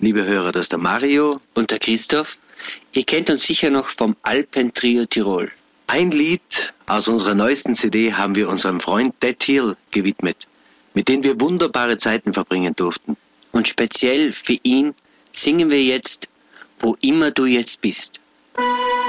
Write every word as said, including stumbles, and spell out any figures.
Liebe Hörer, das ist der Mario und der Christoph. Ihr kennt uns sicher noch vom Alpentrio Tirol. Ein Lied aus unserer neuesten C D haben wir unserem Freund Dead Hill gewidmet, mit dem wir wunderbare Zeiten verbringen durften. Und speziell für ihn singen wir jetzt, wo immer du jetzt bist.